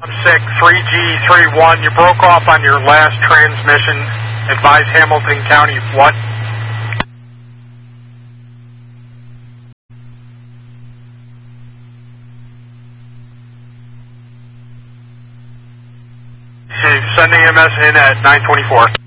3G31, you broke off on your last transmission. Advise Hamilton County what? Send EMS in at 924.